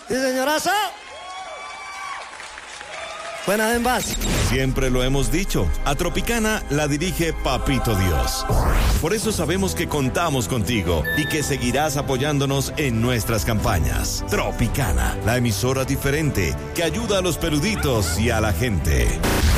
Sí, señorazo. Buenas en base. Siempre lo hemos dicho, a Tropicana la dirige Papito Dios. Por eso sabemos que contamos contigo y que seguirás apoyándonos en nuestras campañas. Tropicana, la emisora diferente que ayuda a los peluditos y a la gente.